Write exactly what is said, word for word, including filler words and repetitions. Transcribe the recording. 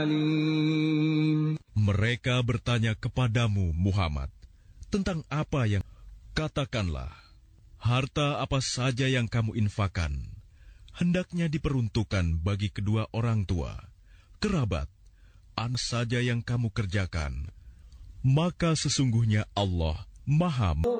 Mereka bertanya kepadamu, Muhammad, tentang apa yang katakanlah, harta apa saja yang kamu infakkan, hendaknya diperuntukkan bagi kedua orang tua, kerabat, anak saja yang kamu kerjakan, maka sesungguhnya Allah Maha